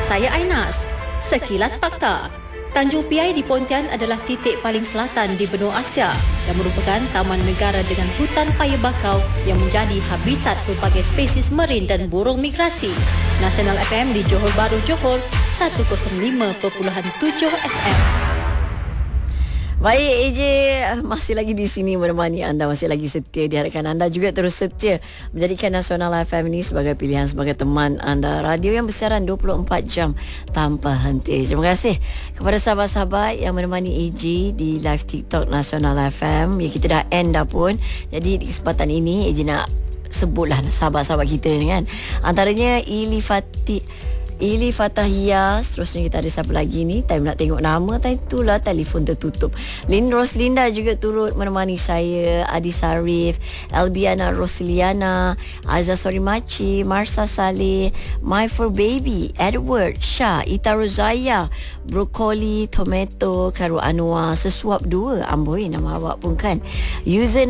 Saya Ainas. Sekilas Fakta. Tanjung Piai di Pontian adalah titik paling selatan di benua Asia dan merupakan taman negara dengan hutan paya bakau yang menjadi habitat pelbagai spesies marin dan burung migrasi. Nasional FM di Johor Bahru, Johor, 105.7 FM. Baik, AJ masih lagi di sini menemani anda, masih lagi setia. Diharapkan anda juga terus setia menjadikan Nasional FM ini sebagai pilihan, sebagai teman anda. Radio yang bersiaran 24 jam tanpa henti. Terima kasih kepada sahabat-sahabat yang menemani AJ di live TikTok Nasional FM. Ya, kita dah end dah pun. Jadi di kesempatan ini AJ nak sebutlah sahabat-sahabat kita ni kan. Antaranya Ili Fatahia. Seterusnya kita ada siapa lagi ni? Time nak tengok nama, time itulah telefon tertutup. Lin Roslinda juga turut menemani saya. Adi Sarif, Elbiana Rosliana, Azza Sorimachi, Marsa Saleh, My For Baby, Edward Shah, Ita Rozaya, Brokoli, Tomato, Karu Anwar, Sesuap 2. Amboi nama awak pun kan. User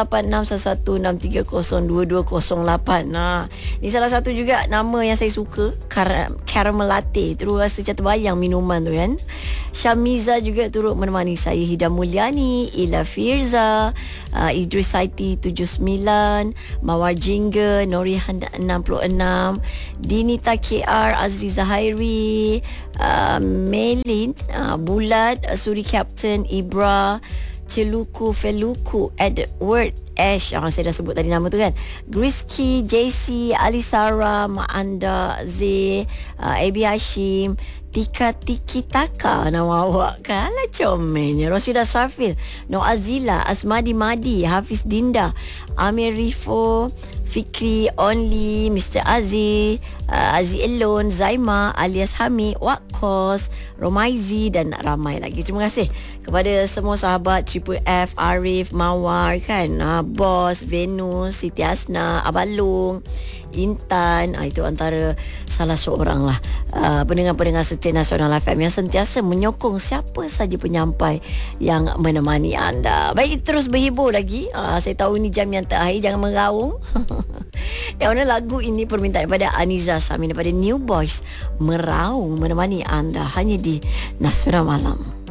6186163022208. Nah, ni salah satu juga nama yang saya suka. Caramel latte, terus rasa macam terbayang minuman tu kan. Syamiza juga turut menemani saya. Hida Mulyani, Ila Firza, Idris Saiti 79, Mawar Jingga, Norihan 66, Dinita KR, Azri Zahairi, Melin, Bulat, Suri Captain, Ibra, Celuku Feluku, Edward Ash, saya dah sebut tadi nama tu kan. Griski, JC, Alisara, Maanda, Z, AB Hashim, Tika Tiki Taka, nama awak kalah comelnya. Rosida Safil, Noazila, Asmadi Madi, Hafiz Dinda, Amir Rifo, Fikri Only, Mr. Aziz, Aziz Elon, Zaima alias Hamid, Wakos, Romaizi dan ramai lagi. Terima kasih kepada semua sahabat Triple F, Arif, Mawar kan, Bos, Venus, Siti Asna, Abalung, Intan. Itu antara salah seorang lah pendengar-pendengar setia Nasional FM yang sentiasa menyokong siapa saja penyampai yang menemani anda. Baik, terus berhibur lagi. Saya tahu ini jam yang terakhir, jangan meraung. Yang mana lagu ini permintaan daripada Aniza Samin daripada New Boys, Meraung, menemani anda hanya di Nasional Malam.